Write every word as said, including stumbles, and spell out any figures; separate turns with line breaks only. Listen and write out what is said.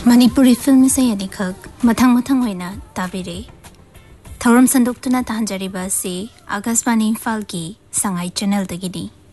Manipuri film se yani khak mathang mathang hoina tabire thauram sandok tuna tahanjari ba se Akashvani Imphal ki Sangai channel dagidi